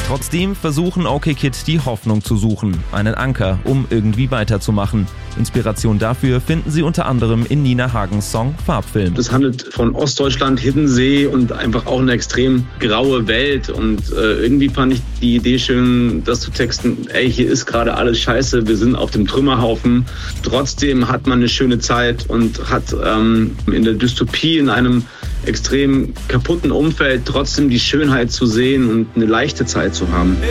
Trotzdem versuchen OK Kid die Hoffnung zu suchen, einen Anker, um irgendwie weiterzumachen. Inspiration dafür finden Sie unter anderem in Nina Hagens Song Farbfilm. Das handelt von Ostdeutschland, Hiddensee und einfach auch eine extrem graue Welt. Und irgendwie fand ich die Idee schön, das zu texten, ey, hier ist gerade alles scheiße, wir sind auf dem Trümmerhaufen. Trotzdem hat man eine schöne Zeit und hat in der Dystopie, in einem extrem kaputten Umfeld trotzdem die Schönheit zu sehen und eine leichte Zeit zu haben.